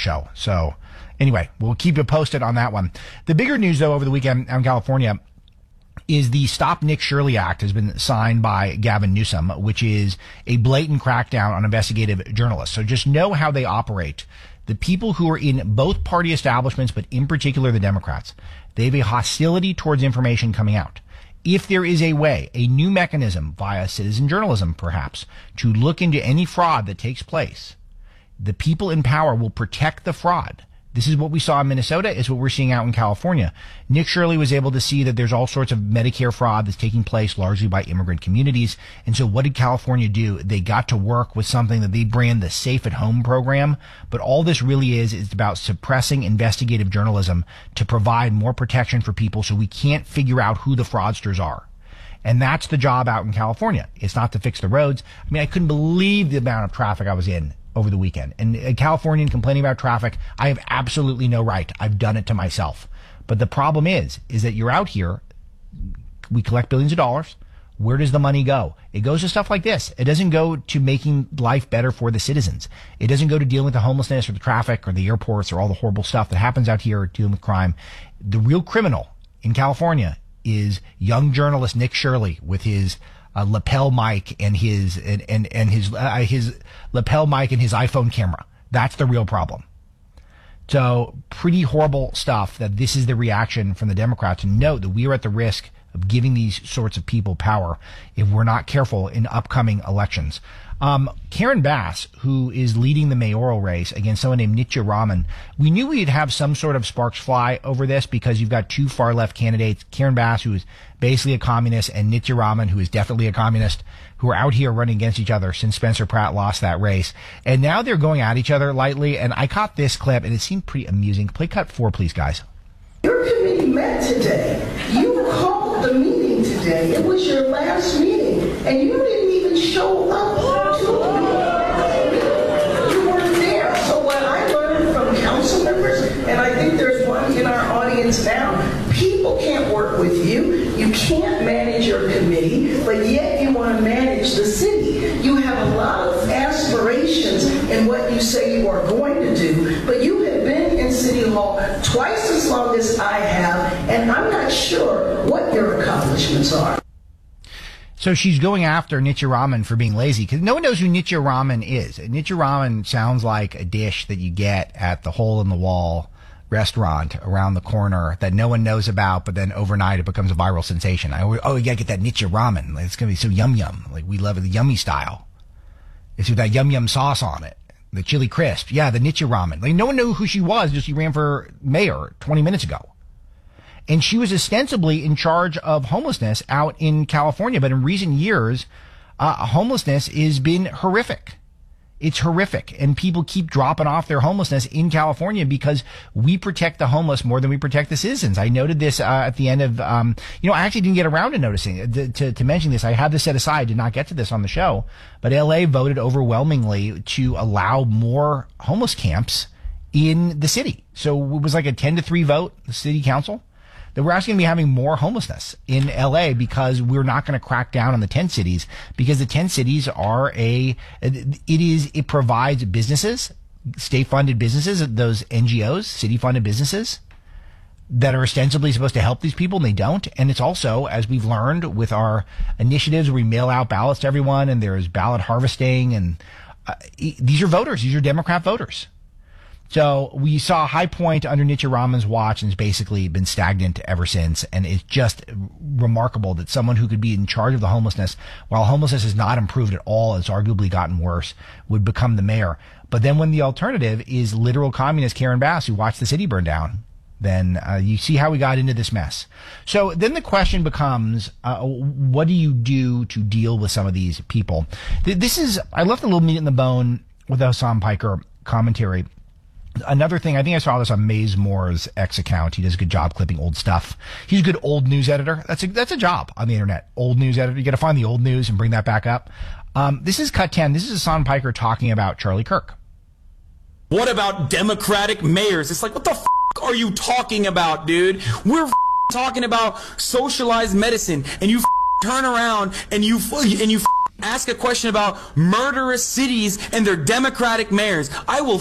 show. So anyway, we'll keep you posted on that one. The bigger news, though, over the weekend out in California is the Stop Nick Shirley Act has been signed by Gavin Newsom, which is a blatant crackdown on investigative journalists. So just know how they operate. The people who are in both party establishments, but in particular the Democrats, they have a hostility towards information coming out. If there is a way, a new mechanism via citizen journalism, perhaps, to look into any fraud that takes place, the people in power will protect the fraud. This is what we saw in Minnesota. Is what we're seeing out in California. Nick Shirley was able to see that there's all sorts of Medicare fraud that's taking place largely by immigrant communities. And so what did California do? They got to work with something that they brand the Safe at Home program. But all this really is about suppressing investigative journalism to provide more protection for people so we can't figure out who the fraudsters are. And that's the job out in California. It's not to fix the roads. I mean, I couldn't believe the amount of traffic I was in over the weekend. And a Californian complaining about traffic, I have absolutely no right. I've done it to myself. But the problem is that you're out here, we collect billions of dollars. Where does the money go? It goes to stuff like this. It doesn't go to making life better for the citizens. It doesn't go to dealing with the homelessness or the traffic or the airports or all the horrible stuff that happens out here dealing with crime. The real criminal in California is young journalist Nick Shirley with his lapel mic and his lapel mic and his iPhone camera. That's the real problem. So pretty horrible stuff that this is the reaction from the Democrats. And note that we are at the risk of giving these sorts of people power if we're not careful in upcoming elections. Karen Bass, who is leading the mayoral race against someone named Nitya Raman, we knew we'd have some sort of sparks fly over this because you've got two far left candidates, Karen Bass, who is basically a communist, and Nitya Raman, who is definitely a communist, who are out here running against each other since Spencer Pratt lost that race. And now they're going at each other lightly, and I caught this clip, and it seemed pretty amusing. Play cut 4, please, guys. Your committee met today. You called the meeting today. It was your last meeting, and you didn't even show up to it. You weren't there. So what I learned from council members, and I think there's one in our audience now, people can't work with you. You can't manage your committee, but yet you want to manage the city. You have a lot of aspirations in what you say you are going to do, but you have been in City Hall twice as long as I have, and I'm not sure what your accomplishments are. So she's going after Nitya Raman for being lazy because no one knows who Nitya Raman is. Nitya Raman sounds like a dish that you get at the Hole in the Wall restaurant around the corner that no one knows about, but then overnight it becomes a viral sensation. You gotta get that Nitya Raman. It's gonna be so yum yum. Like we love it, the yummy style. It's with that yum yum sauce on it. The chili crisp. Yeah, the Nitya Raman. Like no one knew who she was, just she ran for mayor 20 minutes ago. And she was ostensibly in charge of homelessness out in California. But in recent years, homelessness has been horrific. It's horrific. And people keep dropping off their homelessness in California because we protect the homeless more than we protect the citizens. I noted this at the end of, I actually didn't get around to noticing, to mention this. I had this set aside, did not get to this on the show. But LA voted overwhelmingly to allow more homeless camps in the city. So it was like a 10-3 vote, the city council, that we're actually going to be having more homelessness in LA because we're not going to crack down on the tent cities because the tent cities are it provides businesses, state-funded businesses, those NGOs, city-funded businesses that are ostensibly supposed to help these people and they don't. And it's also, as we've learned with our initiatives where we mail out ballots to everyone and there's ballot harvesting and these are voters, these are Democrat voters. So we saw a high point under Nitya Raman's watch and it's basically been stagnant ever since. And it's just remarkable that someone who could be in charge of the homelessness, while homelessness has not improved at all, it's arguably gotten worse, would become the mayor. But then when the alternative is literal communist Karen Bass who watched the city burn down, then you see how we got into this mess. So then the question becomes, what do you do to deal with some of these people? I left a little meat in the bone with the Hassan Piker commentary. Another thing, I think I saw this on Maze Moore's X account. He does a good job clipping old stuff. He's a good old news editor. That's a job on the internet. Old news editor. You got to find the old news and bring that back up. This is Cut 10. This is Hassan Piker talking about Charlie Kirk. What about Democratic mayors? It's like, what the f*** are you talking about, dude? We're talking about socialized medicine, and you turn around and you ask a question about murderous cities and their Democratic mayors.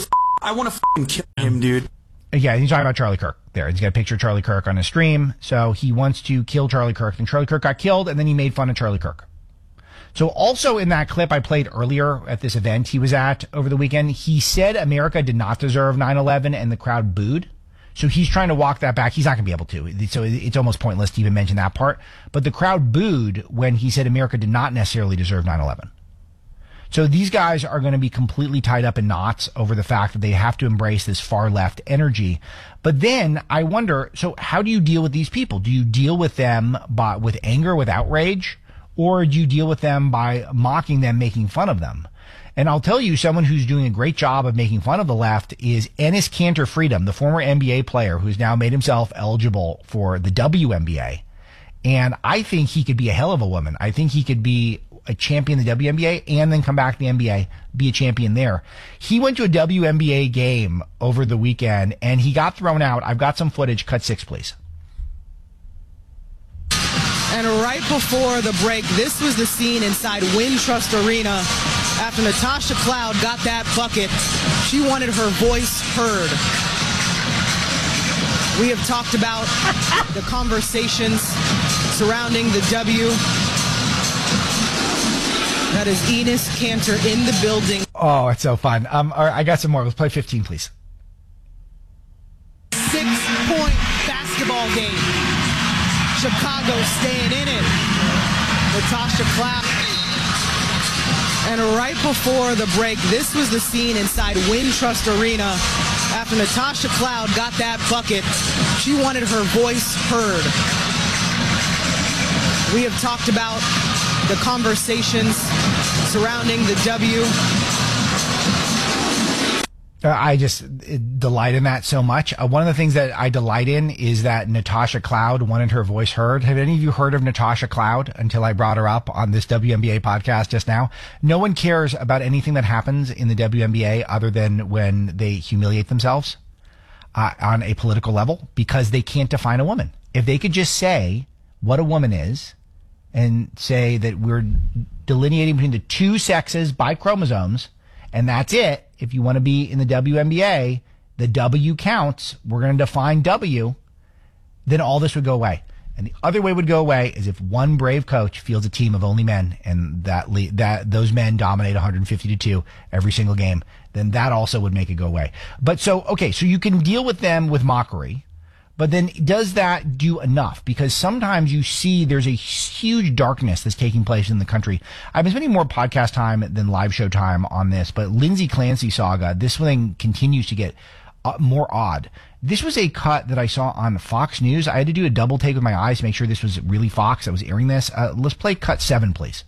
I want to fucking kill him, dude. Yeah, he's talking about Charlie Kirk there. He's got a picture of Charlie Kirk on his stream. So he wants to kill Charlie Kirk. And Charlie Kirk got killed, and then he made fun of Charlie Kirk. So also in that clip I played earlier at this event he was at over the weekend, he said America did not deserve 9/11 and the crowd booed. So he's trying to walk that back. He's not going to be able to. So it's almost pointless to even mention that part. But the crowd booed when he said America did not necessarily deserve 9/11. So these guys are going to be completely tied up in knots over the fact that they have to embrace this far left energy. But then I wonder, so how do you deal with these people? Do you deal with them with anger, with outrage? Or do you deal with them by mocking them, making fun of them? And I'll tell you, someone who's doing a great job of making fun of the left is Enes Kanter Freedom, the former NBA player who's now made himself eligible for the WNBA. And I think he could be a hell of a woman. I think he could be a champion in the WNBA and then come back to the NBA, be a champion there. He went to a WNBA game over the weekend and he got thrown out. I've got some footage. Cut 6, please. And right before the break, this was the scene inside Wintrust Arena after Natasha Cloud got that bucket. She wanted her voice heard. We have talked about the conversations surrounding the W. That is Enes Kanter in the building. Oh, it's so fun. All right, I got some more. Let's play 15, please. 6-point basketball game. Chicago staying in it. Natasha Cloud. And right before the break, this was the scene inside Wintrust Arena after Natasha Cloud got that bucket. She wanted her voice heard. We have talked about the conversations surrounding the W. I just delight in that so much. One of the things that I delight in is that Natasha Cloud wanted her voice heard. Have any of you heard of Natasha Cloud until I brought her up on this WNBA podcast just now? No one cares about anything that happens in the WNBA other than when they humiliate themselves on a political level because they can't define a woman. If they could just say what a woman is and say that we're delineating between the two sexes by chromosomes, and that's it. If you want to be in the WNBA, the W counts. We're going to define W. Then all this would go away. And the other way would go away is if one brave coach fields a team of only men, and that those men dominate 150-2 every single game. Then that also would make it go away. But so you can deal with them with mockery. But then does that do enough? Because sometimes you see there's a huge darkness that's taking place in the country. I've been spending more podcast time than live show time on this, but Lindsay Clancy saga, this thing continues to get more odd. This was a cut that I saw on Fox News. I had to do a double take with my eyes to make sure this was really Fox that was airing this. Let's play cut 7, please.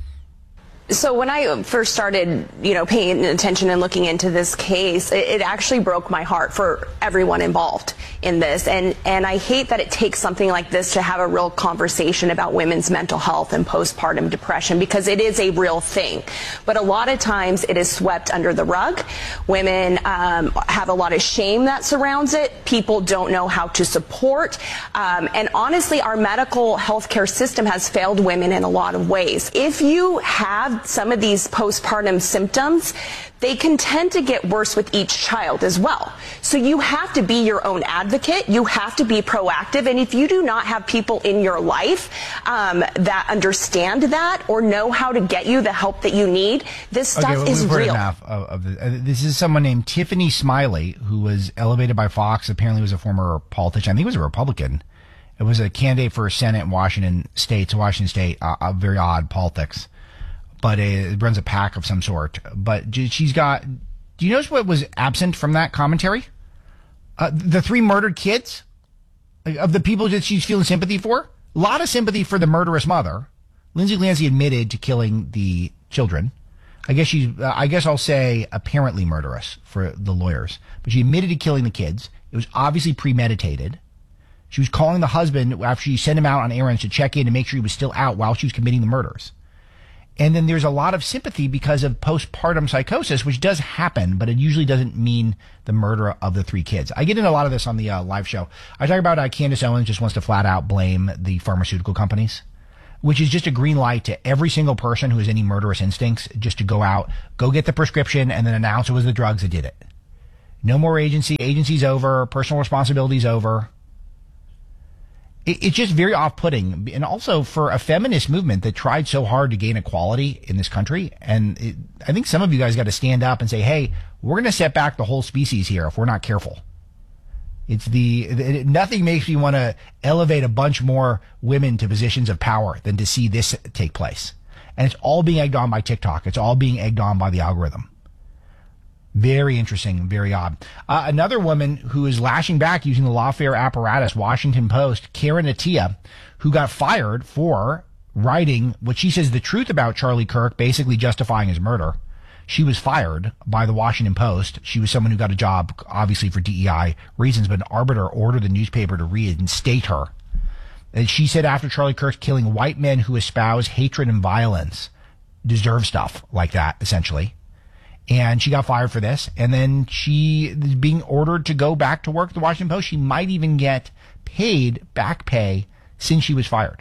So when I first started, paying attention and looking into this case, it actually broke my heart for everyone involved in this. And I hate that it takes something like this to have a real conversation about women's mental health and postpartum depression, because it is a real thing. But a lot of times it is swept under the rug. Women have a lot of shame that surrounds it. People don't know how to support. And honestly, our medical healthcare system has failed women in a lot of ways. If you have some of these postpartum symptoms, they can tend to get worse with each child as well. So you have to be your own advocate. You have to be proactive. And if you do not have people in your life that understand that or know how to get you the help that you need, this stuff is real. Enough of this is someone named Tiffany Smiley, who was elevated by Fox. Apparently was a former politician. I think he was a Republican. It was a candidate for Senate in Washington State, very odd politics. But it runs a PAC of some sort. But she's got, do you notice what was absent from that commentary? The 3 murdered kids of the people that she's feeling sympathy for. A lot of sympathy for the murderous mother. Lindsay Clancy admitted to killing the children. I guess I'll say apparently murderous for the lawyers. But she admitted to killing the kids. It was obviously premeditated. She was calling the husband after she sent him out on errands to check in to make sure he was still out while she was committing the murders. And then there's a lot of sympathy because of postpartum psychosis, which does happen, but it usually doesn't mean the murder of the 3 kids. I get into a lot of this on the live show. I talk about Candace Owens just wants to flat out blame the pharmaceutical companies, which is just a green light to every single person who has any murderous instincts just to go out, go get the prescription, and then announce it was the drugs that did it. No more agency. Agency's over. Personal responsibility's over. It's just very off-putting. And also for a feminist movement that tried so hard to gain equality in this country. And I think some of you guys got to stand up and say, hey, we're going to set back the whole species here if we're not careful. Nothing makes me want to elevate a bunch more women to positions of power than to see this take place. And it's all being egged on by TikTok. It's all being egged on by the algorithm. Very interesting, very odd. Another woman who is lashing back using the lawfare apparatus, Washington Post, Karen Attiah, who got fired for writing what she says the truth about Charlie Kirk, basically justifying his murder. She was fired by the Washington Post. She was someone who got a job, obviously for DEI reasons, but an arbiter ordered the newspaper to reinstate her. And she said after Charlie Kirk's killing, white men who espouse hatred and violence deserve stuff like that, essentially. And she got fired for this. And then she is being ordered to go back to work at the Washington Post. She might even get paid back pay since she was fired.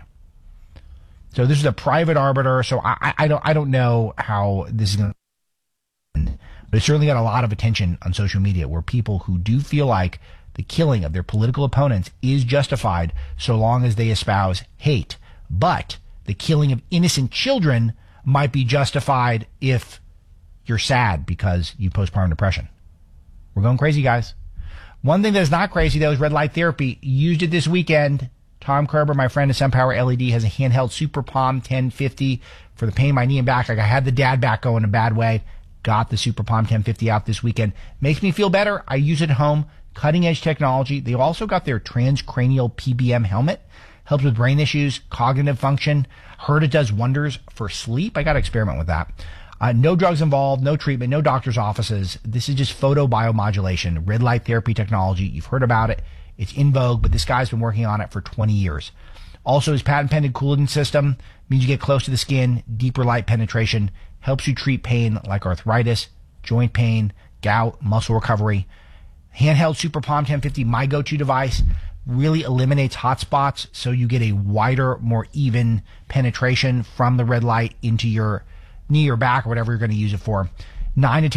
So this is a private arbiter. So I don't know how this is going to. But it certainly got a lot of attention on social media where people who do feel like the killing of their political opponents is justified so long as they espouse hate. But the killing of innocent children might be justified if you're sad because you postpartum depression. We're going crazy, guys. One thing that is not crazy, though, is red light therapy. Used it this weekend. Tom Kerber, my friend at SunPower LED, has a handheld Super Palm 1050 for the pain in my knee and back. Like I had the dad back go in a bad way. Got the Super Palm 1050 out this weekend. Makes me feel better. I use it at home. Cutting edge technology. They also got their transcranial PBM helmet. Helps with brain issues, cognitive function. Heard it does wonders for sleep. I got to experiment with that. No drugs involved, no treatment, no doctor's offices. This is just photobiomodulation, red light therapy technology. You've heard about it. It's in vogue, but this guy's been working on it for 20 years. Also, his patent-pending cooling system means you get close to the skin, deeper light penetration, helps you treat pain like arthritis, joint pain, gout, muscle recovery. Handheld Super Palm 1050, my go-to device, really eliminates hot spots so you get a wider, more even penetration from the red light into your knee or back or whatever you're going to use it for. 5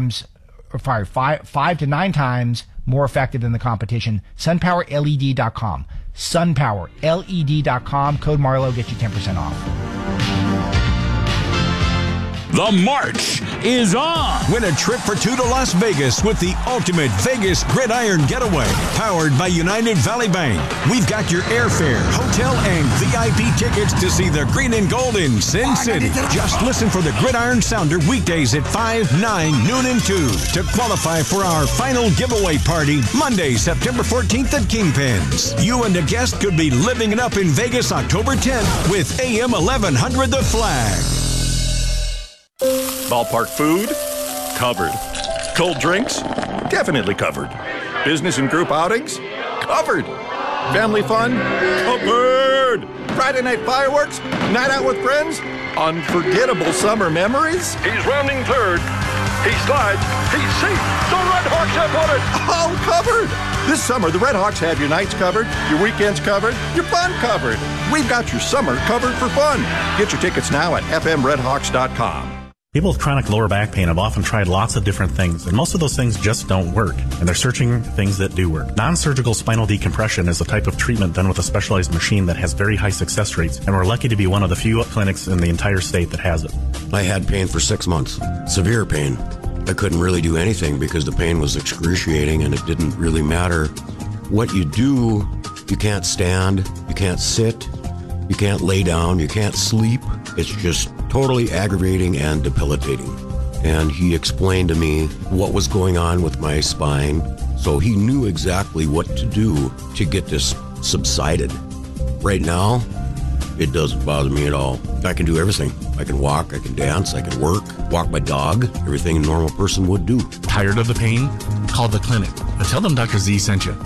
to 9 times more effective than the competition. SunPowerLED.com. SunPowerLED.com. Code Marlowe gets you 10% off. The march is on. Win a trip for 2 to Las Vegas with the ultimate Vegas Gridiron Getaway, powered by United Valley Bank. We've got your airfare, hotel, and VIP tickets to see the green and gold in Sin City. Just listen for the Gridiron Sounder weekdays at 5, 9, noon, and 2 to qualify for our final giveaway party Monday, September 14th at Kingpins. You and a guest could be living it up in Vegas October 10th with AM 1100 The Flag. Ballpark food? Covered. Cold drinks? Definitely covered. Business and group outings? Covered. Family fun? Covered. Friday night fireworks? Night out with friends? Unforgettable summer memories? He's rounding third. He slides. He's safe. The Red Hawks have won it. All covered. This summer, the Red Hawks have your nights covered, your weekends covered, your fun covered. We've got your summer covered for fun. Get your tickets now at fmredhawks.com. People with chronic lower back pain have often tried lots of different things, and most of those things just don't work, and they're searching things that do work. Non-surgical spinal decompression is a type of treatment done with a specialized machine that has very high success rates, and we're lucky to be one of the few clinics in the entire state that has it. I had pain for 6 months, severe pain. I couldn't really do anything because the pain was excruciating, and it didn't really matter what you do. You can't stand, you can't sit, you can't lay down, you can't sleep. It's just totally aggravating and debilitating. And he explained to me what was going on with my spine, so he knew exactly what to do to get this subsided. Right now, it doesn't bother me at all. I can do everything. I can walk, I can dance, I can work, walk my dog, everything a normal person would do. Tired of the pain? Call the clinic and tell them Dr. Z sent you.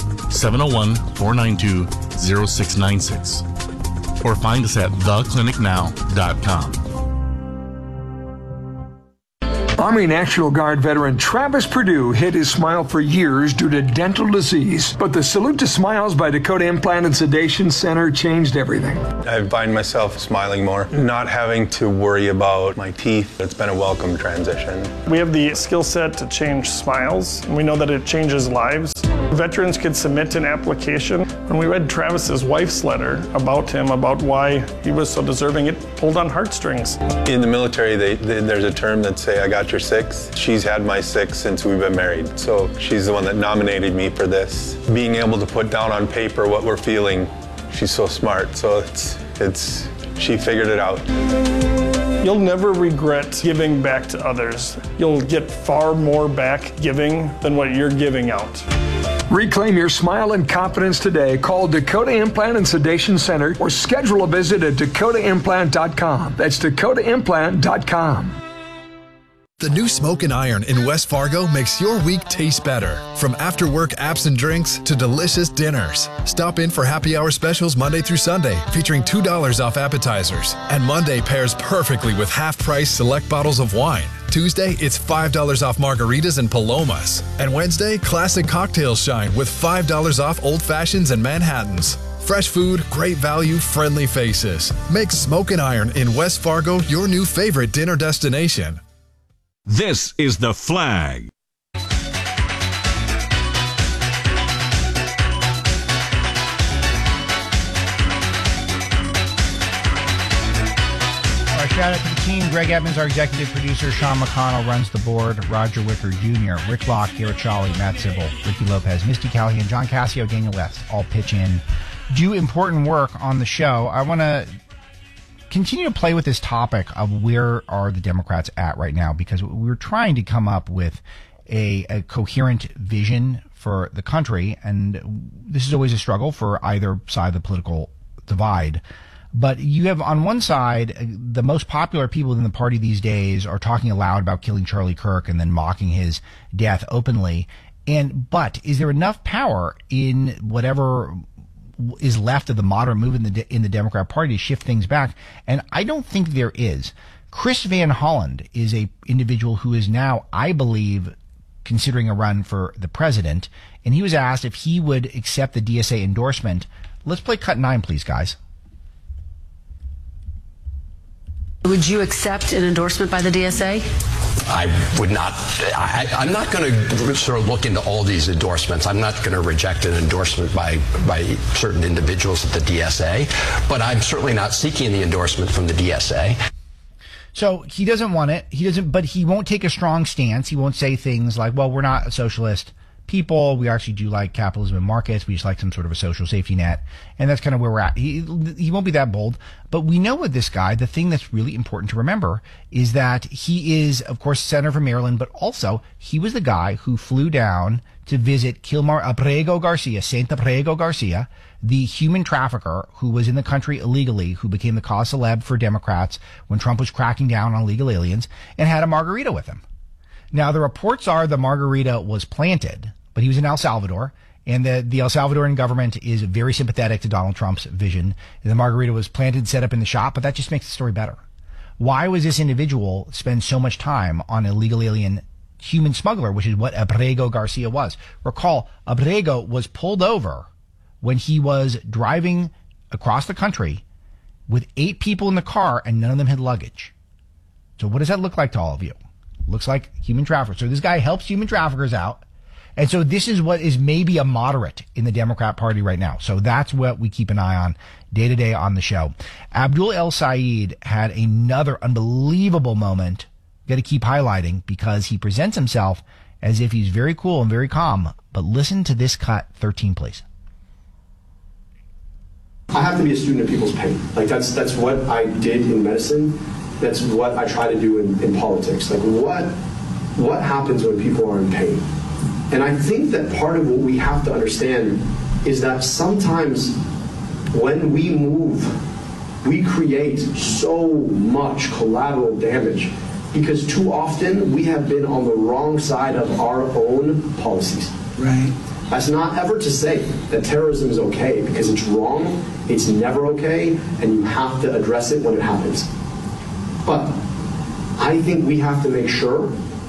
701-492-0696. Or find us at theclinicnow.com. Army National Guard veteran Travis Perdue hid his smile for years due to dental disease, but the Salute to Smiles by Dakota Implant and Sedation Center changed everything. I find myself smiling more, not having to worry about my teeth. It's been a welcome transition. We have the skill set to change smiles, and we know that it changes lives. Veterans could submit an application. When we read Travis's wife's letter about him, about why he was so deserving, it pulled on heartstrings. In the military, there's a term that say, I got your 6. She's had my 6 since we've been married. So she's the one that nominated me for this. Being able to put down on paper what we're feeling, she's so smart. So she figured it out. You'll never regret giving back to others. You'll get far more back giving than what you're giving out. Reclaim your smile and confidence today. Call Dakota Implant and Sedation Center or schedule a visit at dakotaimplant.com. That's dakotaimplant.com. The new Smoke and Iron in West Fargo makes your week taste better. From after-work apps and drinks to delicious dinners. Stop in for happy hour specials Monday through Sunday, featuring $2 off appetizers. And Monday pairs perfectly with half-price select bottles of wine. Tuesday, it's $5 off margaritas and palomas. And Wednesday, classic cocktails shine with $5 off old fashions and Manhattans. Fresh food, great value, friendly faces. Make Smoke and Iron in West Fargo your new favorite dinner destination. This is The Flag. Shout out to the team. Greg Edmonds, our executive producer. Sean McConnell runs the board. Roger Wicker Jr., Rich Block, Garrett Shawley, Matt Sybil, Ricky Lopez, Misty Callahan, John Cassio, Daniel West all pitch in, do important work on the show. I want to continue to play with this topic of where are the Democrats at right now, because we're trying to come up with a coherent vision for the country, and this is always a struggle for either side of the political divide. But you have on one side, the most popular people in the party these days are talking aloud about killing Charlie Kirk and then mocking his death openly. But is there enough power in whatever is left of the moderate movement in the Democrat Party to shift things back? And I don't think there is. Chris Van Hollen is a individual who is now, I believe, considering a run for the president. And he was asked if he would accept the DSA endorsement. Let's play cut 9, please, guys. Would you accept an endorsement by the DSA? I would not. I'm not going to sort of look into all these endorsements. I'm not going to reject an endorsement by certain individuals at the DSA, but I'm certainly not seeking the endorsement from the DSA. So he doesn't want it. But he won't take a strong stance. He won't say things like, well, we're not a socialist people. We actually do like capitalism and markets. We just like some sort of a social safety net. And that's kind of where we're at. He won't be that bold. But we know with this guy, the thing that's really important to remember is that he is, of course, Senator from Maryland, but also he was the guy who flew down to visit Kilmar Abrego Garcia, Saint Abrego Garcia, the human trafficker who was in the country illegally, who became the cause célèbre for Democrats when Trump was cracking down on illegal aliens, and had a margarita with him. Now, the reports are the margarita was planted, but he was in El Salvador, and the El Salvadoran government is very sympathetic to Donald Trump's vision. The margarita was planted and set up in the shop, but that just makes the story better. Why was this individual spend so much time on an illegal alien human smuggler, which is what Abrego Garcia was? Recall, Abrego was pulled over when he was driving across the country with 8 people in the car, and none of them had luggage. So what does that look like to all of you? Looks like human traffickers. So this guy helps human traffickers out. And so this is what is maybe a moderate in the Democrat Party right now. So that's what we keep an eye on day to day on the show. Abdul El Sayed had another unbelievable moment. Got to keep highlighting because he presents himself as if he's very cool and very calm. But listen to this cut 13, please. I have to be a student of people's pain. Like that's what I did in medicine. That's what I try to do in politics. Like what happens when people are in pain? And I think that part of what we have to understand is that sometimes when we move, we create so much collateral damage because too often we have been on the wrong side of our own policies. Right. That's not ever to say that terrorism is okay because it's wrong, it's never okay, and you have to address it when it happens. But I think we have to make sure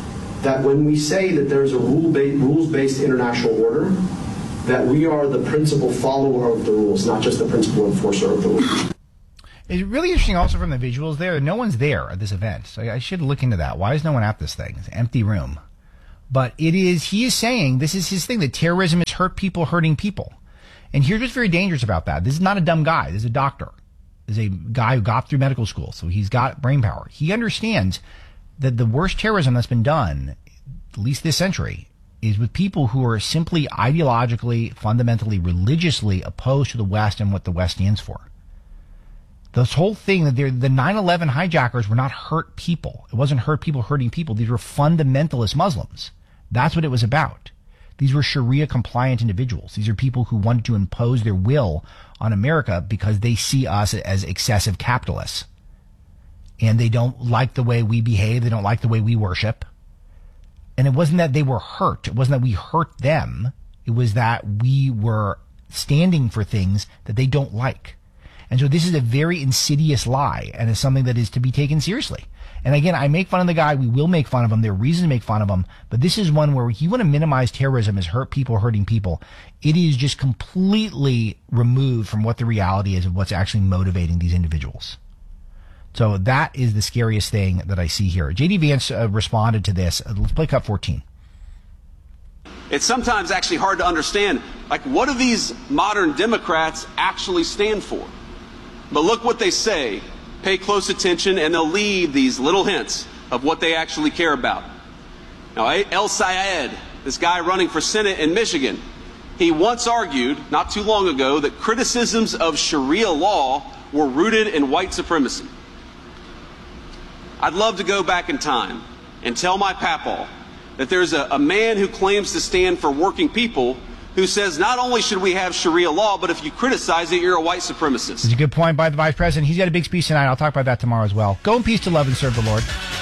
that when we say that there's a rules-based international order, that we are the principal follower of the rules, not just the principal enforcer of the rules. It's really interesting also from the visuals there. No one's there at this event. So I should look into that. Why is no one at this thing? It's an empty room. But he is saying, this is his thing, that terrorism is hurt people hurting people. And here's what's very dangerous about that. This is not a dumb guy. This is a doctor. This is a guy who got through medical school. So he's got brain power. He understands that the worst terrorism that's been done, at least this century, is with people who are simply ideologically, fundamentally, religiously opposed to the West and what the West stands for. This whole thing that the 9/11 hijackers were not hurt people. It wasn't hurt people hurting people. These were fundamentalist Muslims. That's what it was about. These were Sharia compliant individuals. These are people who wanted to impose their will on America because they see us as excessive capitalists. And they don't like the way we behave. They don't like the way we worship. And it wasn't that they were hurt. It wasn't that we hurt them. It was that we were standing for things that they don't like. And so this is a very insidious lie, and it's something that is to be taken seriously. And again, I make fun of the guy. We will make fun of him. There are reasons to make fun of him. But this is one where you want to minimize terrorism as hurt people hurting people. It is just completely removed from what the reality is of what's actually motivating these individuals. So that is the scariest thing that I see here. J.D. Vance responded to this. Let's play cut 14. It's sometimes actually hard to understand, like, what do these modern Democrats actually stand for? But look what they say. Pay close attention, and they'll leave these little hints of what they actually care about. Now, El Sayed, this guy running for Senate in Michigan, he once argued, not too long ago, that criticisms of Sharia law were rooted in white supremacy. I'd love to go back in time and tell my papaw that there's a man who claims to stand for working people who says not only should we have Sharia law, but if you criticize it, you're a white supremacist. It's a good point by the Vice President. He's got a big speech tonight. I'll talk about that tomorrow as well. Go in peace to love and serve the Lord.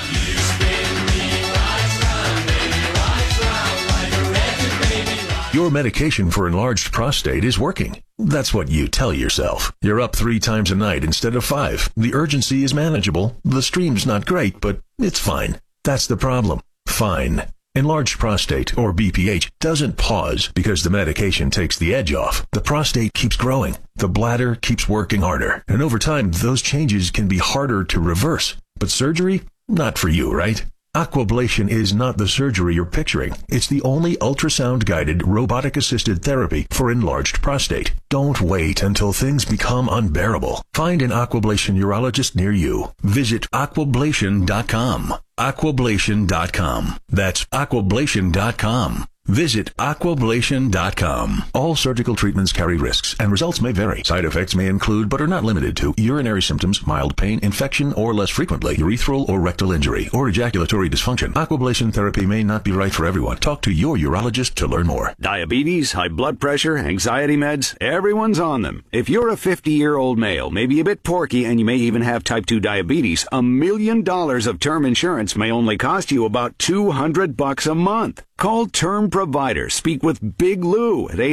Your medication for enlarged prostate is working. That's what you tell yourself. You're up 3 times a night instead of 5. The urgency is manageable. The stream's not great, but it's fine. That's the problem. Fine. Enlarged prostate, or BPH, doesn't pause because the medication takes the edge off. The prostate keeps growing. The bladder keeps working harder. And over time, those changes can be harder to reverse. But surgery? Not for you, right? Aquablation is not the surgery you're picturing. It's the only ultrasound-guided, robotic-assisted therapy for enlarged prostate. Don't wait until things become unbearable. Find an Aquablation urologist near you. Visit aquablation.com. Aquablation.com. That's aquablation.com. Visit aquablation.com. All surgical treatments carry risks, and results may vary. Side effects may include, but are not limited to, urinary symptoms, mild pain, infection, or less frequently, urethral or rectal injury, or ejaculatory dysfunction. Aquablation therapy may not be right for everyone. Talk to your urologist to learn more. Diabetes, high blood pressure, anxiety meds, everyone's on them. If you're a 50-year-old male, maybe a bit porky, and you may even have type 2 diabetes, $1 million of term insurance may only cost you about $200 a month. Call Term Provider. Speak with Big Lou at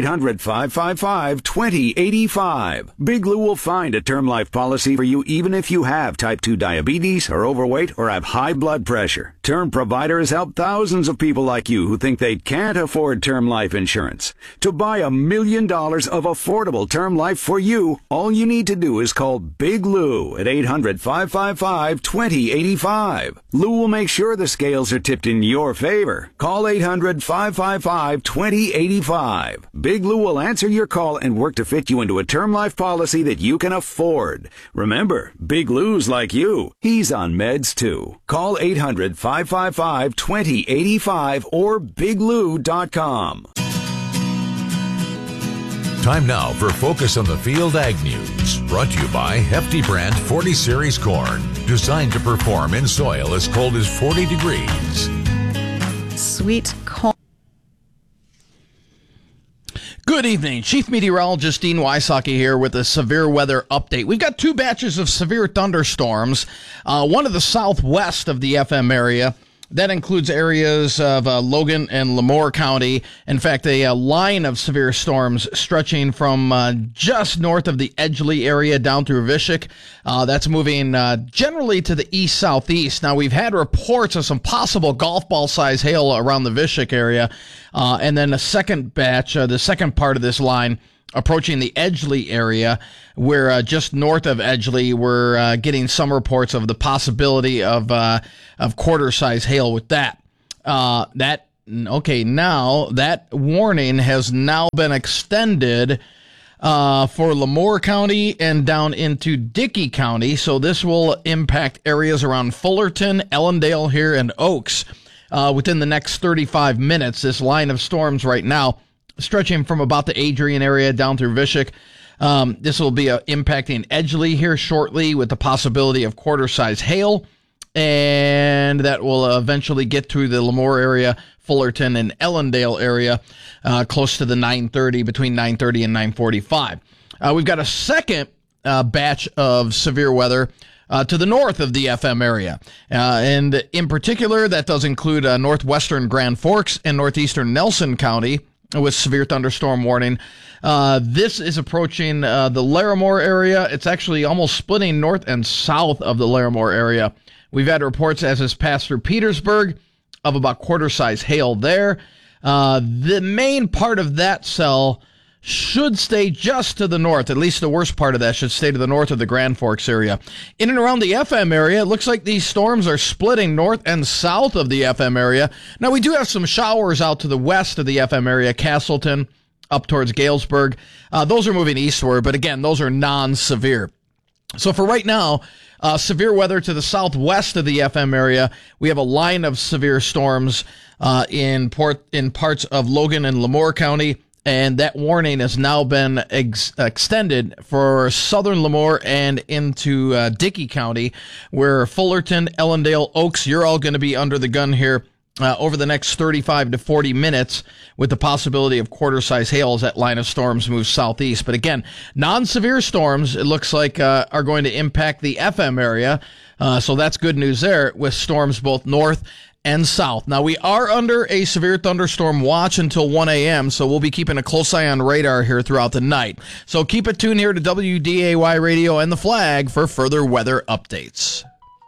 800-555-2085. Big Lou will find a term life policy for you even if you have type 2 diabetes, are overweight, or have high blood pressure. Term Provider has helped thousands of people like you who think they can't afford term life insurance. To buy $1 million of affordable term life for you, all you need to do is call Big Lou at 800-555-2085. Lou will make sure the scales are tipped in your favor. Call 800-555-2085. Big Lou will answer your call and work to fit you into a term life policy that you can afford. Remember, Big Lou's like you. He's on meds too. Call 800-555-2085 or biglou.com. Time now for Focus on the Field Ag News, brought to you by Hefty Brand 40 Series Corn, designed to perform in soil as cold as 40 degrees. Sweet corn. Good evening. Chief Meteorologist Dean Wysocki here with a severe weather update. We've got 2 batches of severe thunderstorms, one to the southwest of the FM area, That includes areas of Logan and Lemoore County. In fact, a line of severe storms stretching from just north of the Edgeley area down through Vishik. That's moving generally to the east-southeast. Now, we've had reports of some possible golf ball size hail around the Vishik area. And then a second batch, the second part of this line, approaching the Edgeley area, where just north of Edgeley, we're getting some reports of the possibility of quarter-size hail with that. Now that warning has now been extended for Lemoore County and down into Dickey County, so this will impact areas around Fullerton, Ellendale here, and Oaks within the next 35 minutes. This line of storms right now stretching from about the Adrian area down through Vishik. This will be impacting Edgeley here shortly with the possibility of quarter-size hail, and that will eventually get through the Lemoore area, Fullerton, and Ellendale area close to the 9:30, between 9:30 and 9:45. We've got a second batch of severe weather to the north of the FM area. And in particular, that does include northwestern Grand Forks and northeastern Nelson County, with severe thunderstorm warning. This is approaching the Larimore area. It's actually almost splitting north and south of the Larimore area. We've had reports as it's passed through Petersburg of about quarter-size hail there. The main part of that cell should stay just to the north. At least the worst part of that should stay to the north of the Grand Forks area. In and around the FM area, it looks like these storms are splitting north and south of the FM area. Now, we do have some showers out to the west of the FM area, Castleton, up towards Galesburg. Those are moving eastward, but again, those are non-severe. So for right now, severe weather to the southwest of the FM area. We have a line of severe storms in parts of Logan and Lemoore County, and that warning has now been extended for southern Lemoore and into Dickey County, where Fullerton, Ellendale, Oaks, you're all going to be under the gun here over the next 35 to 40 minutes with the possibility of quarter-size hail as that line of storms moves southeast. But again, non-severe storms, it looks like, are going to impact the FM area. So that's good news there, with storms both north and south. Now, we are under a severe thunderstorm watch until 1 a.m., so we'll be keeping a close eye on radar here throughout the night. So keep it tuned here to WDAY Radio and The Flag for further weather updates.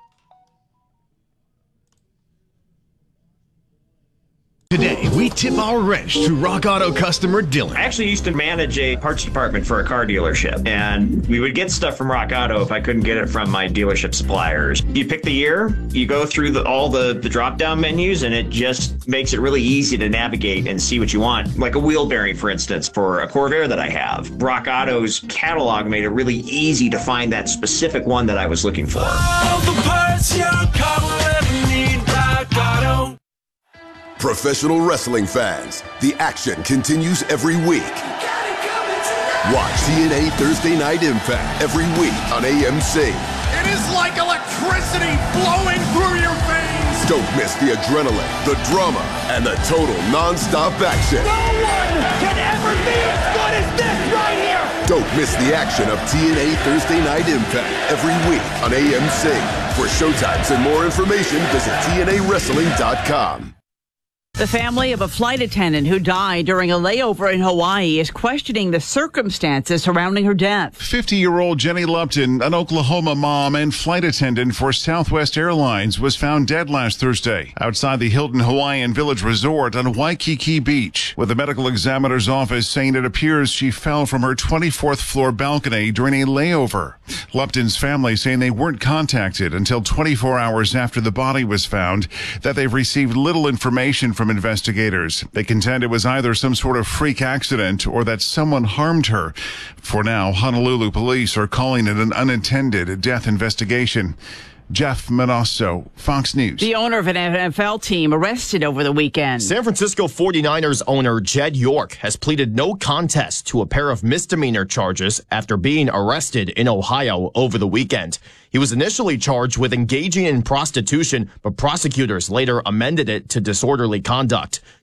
Today, we tip our wrench to Rock Auto customer Dylan. I actually used to manage a parts department for a car dealership, and we would get stuff from Rock Auto if I couldn't get it from my dealership suppliers. You pick the year, you go through all the drop-down menus, and it just makes it really easy to navigate and see what you want. Like a wheel bearing, for instance, for a Corvair that I have. Rock Auto's catalog made it really easy to find that specific one that I was looking for. All the parts your car will ever need, Rock Auto. Professional wrestling fans, the action continues every week. Watch TNA Thursday Night Impact every week on AMC. It is like electricity flowing through your veins. Don't miss the adrenaline, the drama, and the total non-stop action. No one can ever be as good as this right here. Don't miss the action of TNA Thursday Night Impact every week on AMC. For showtimes and more information, visit TNAWrestling.com. The family of a flight attendant who died during a layover in Hawaii is questioning the circumstances surrounding her death. 50-year-old Jenny Lupton, an Oklahoma mom and flight attendant for Southwest Airlines, was found dead last Thursday outside the Hilton Hawaiian Village Resort on Waikiki Beach, with the medical examiner's office saying it appears she fell from her 24th floor balcony during a layover. Lupton's family saying they weren't contacted until 24 hours after the body was found, that they've received little information from investigators. They contend it was either some sort of freak accident or that someone harmed her. For now, Honolulu police are calling it an unintended death investigation. Jeff Manasso, Fox News. The owner of an NFL team arrested over the weekend. San Francisco 49ers owner Jed York has pleaded no contest to a pair of misdemeanor charges after being arrested in Ohio over the weekend. He was initially charged with engaging in prostitution, but prosecutors later amended it to disorderly conduct.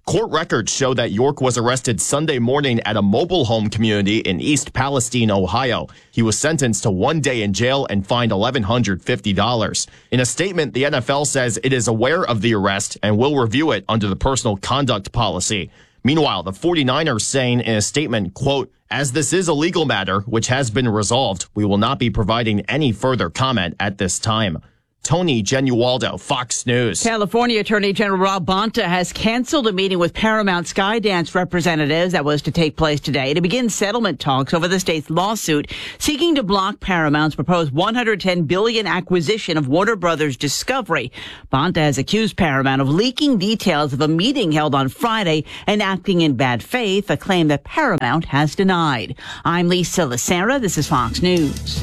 Court records show that York was arrested Sunday morning at a mobile home community in East Palestine, Ohio. He was sentenced to 1 day in jail and fined $1,150. In a statement, the NFL says it is aware of the arrest and will review it under the personal conduct policy. Meanwhile, the 49ers saying in a statement, quote, "As this is a legal matter which has been resolved, we will not be providing any further comment at this time." Tony Genualdo, Fox News. California Attorney General Rob Bonta has canceled a meeting with Paramount Skydance representatives that was to take place today to begin settlement talks over the state's lawsuit seeking to block Paramount's proposed $110 billion acquisition of Warner Brothers Discovery. Bonta has accused Paramount of leaking details of a meeting held on Friday and acting in bad faith, a claim that Paramount has denied. I'm Lisa Lacera. This is Fox News.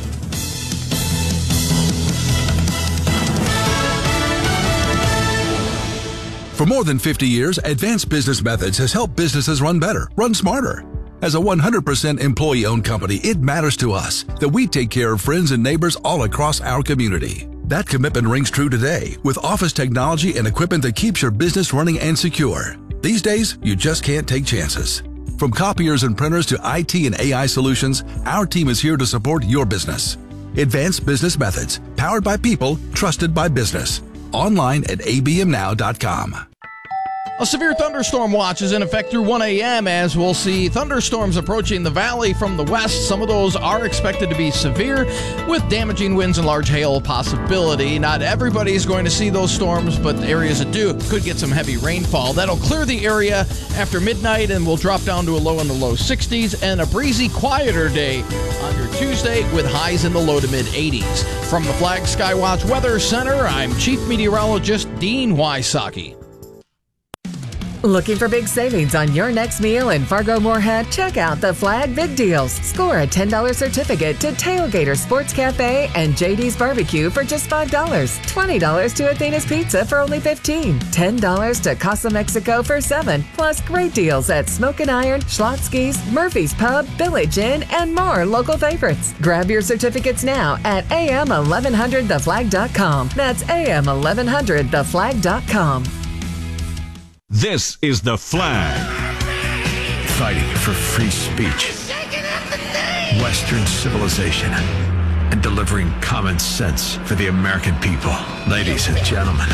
For more than 50 years, Advanced Business Methods has helped businesses run better, run smarter. As a 100% employee-owned company, it matters to us that we take care of friends and neighbors all across our community. That commitment rings true today with office technology and equipment that keeps your business running and secure. These days, you just can't take chances. From copiers and printers to IT and AI solutions, our team is here to support your business. Advanced Business Methods, powered by people, trusted by business. Online at abmnow.com. A severe thunderstorm watch is in effect through 1 a.m. as we'll see thunderstorms approaching the valley from the west. Some of those are expected to be severe with damaging winds and large hail possibility. Not everybody is going to see those storms, but the areas that do could get some heavy rainfall. That'll clear the area after midnight and will drop down to a low in the low 60s and a breezy, quieter day on your Tuesday with highs in the low to mid 80s. From the Flag Skywatch Weather Center, I'm Chief Meteorologist Dean Wysocki. Looking for big savings on your next meal in Fargo-Moorhead? Check out the Flag Big Deals. Score a $10 certificate to Tailgater Sports Cafe and JD's Barbecue for just $5. $20 to Athena's Pizza for only $15. $10 to Casa Mexico for $7. Plus great deals at Smoke and Iron, Schlotzsky's, Murphy's Pub, Village Inn, and more local favorites. Grab your certificates now at am1100theflag.com. That's am1100theflag.com. This is The Flag. Fighting for free speech, Western civilization, and delivering common sense for the American people. Ladies and gentlemen,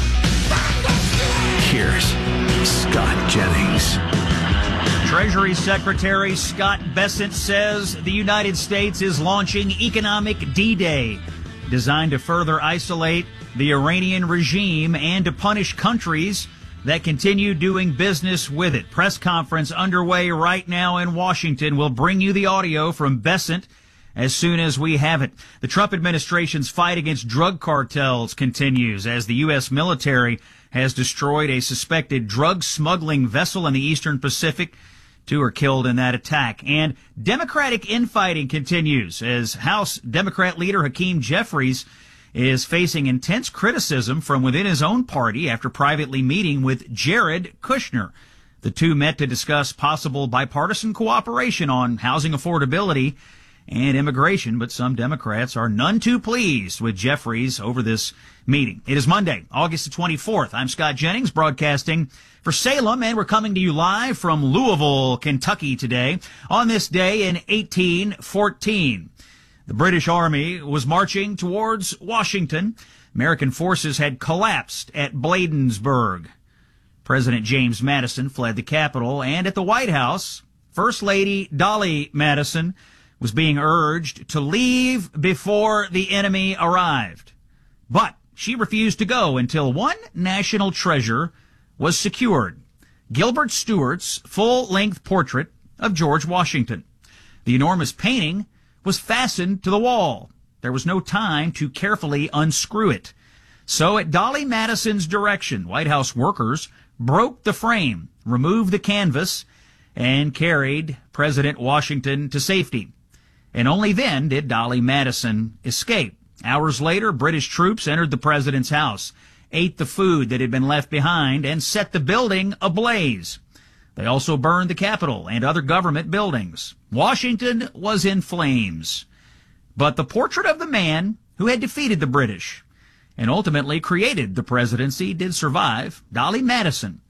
here's Scott Jennings. Treasury Secretary Scott Bessent says the United States is launching Economic D-Day, designed to further isolate the Iranian regime and to punish countries that continue doing business with it. Press conference underway right now in Washington. We'll bring you the audio from Bessent as soon as we have it. The Trump administration's fight against drug cartels continues as the U.S. military has destroyed a suspected drug smuggling vessel in the Eastern Pacific. 2 are killed in that attack. And Democratic infighting continues as House Democrat leader Hakeem Jeffries is facing intense criticism from within his own party after privately meeting with Jared Kushner. The two met to discuss possible bipartisan cooperation on housing affordability and immigration, but some Democrats are none too pleased with Jeffries over this meeting. It is Monday, August the 24th. I'm Scott Jennings, broadcasting for Salem, and we're coming to you live from Louisville, Kentucky today on this day in 1814. The British Army was marching towards Washington. American forces had collapsed at Bladensburg. President James Madison fled the capital, and at the White House, First Lady Dolly Madison was being urged to leave before the enemy arrived. But she refused to go until one national treasure was secured: Gilbert Stuart's full-length portrait of George Washington. The enormous painting was fastened to the wall. There was no time to carefully unscrew it. So at Dolly Madison's direction, White House workers broke the frame, removed the canvas, and carried President Washington to safety. And only then did Dolly Madison escape. Hours later, British troops entered the president's house, ate the food that had been left behind, and set the building ablaze. They also burned the Capitol and other government buildings. Washington was in flames. But the portrait of the man who had defeated the British and ultimately created the presidency did survive. Dolly Madison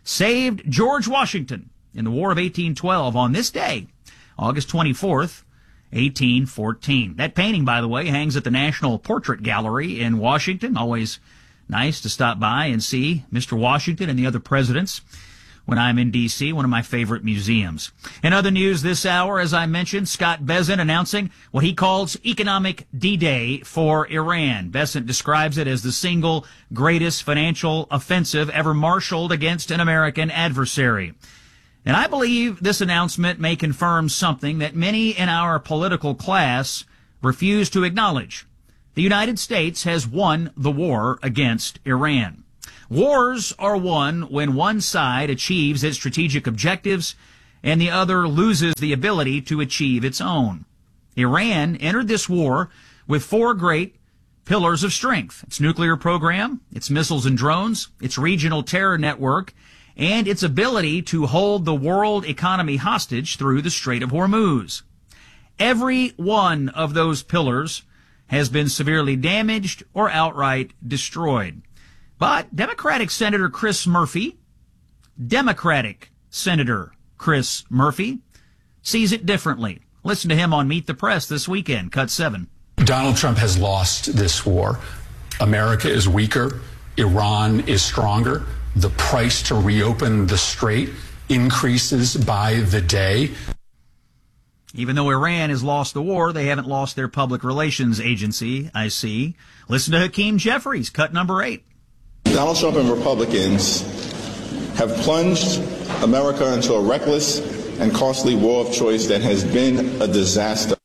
saved George Washington in the War of 1812 on this day, August 24th, 1814. That painting, by the way, hangs at the National Portrait Gallery in Washington. Always nice to stop by and see Mr. Washington and the other presidents when I'm in D.C., one of my favorite museums. In other news this hour, as I mentioned, Scott Bessent announcing what he calls economic D-Day for Iran. Bessent describes it as the single greatest financial offensive ever marshaled against an American adversary. And I believe this announcement may confirm something that many in our political class refuse to acknowledge. The United States has won the war against Iran. Wars are won when one side achieves its strategic objectives and the other loses the ability to achieve its own. Iran entered this war with four great pillars of strength: its nuclear program, its missiles and drones, its regional terror network, and its ability to hold the world economy hostage through the Strait of Hormuz. Every one of those pillars has been severely damaged or outright destroyed. But Democratic Senator Chris Murphy sees it differently. Listen to him on Meet the Press this weekend, Cut 7. Donald Trump has lost this war. America is weaker. Iran is stronger. The price to reopen the strait increases by the day. Even though Iran has lost the war, they haven't lost their public relations agency, I see. Listen to Hakeem Jeffries, Cut number 8. Donald Trump and Republicans have plunged America into a reckless and costly war of choice that has been a disaster.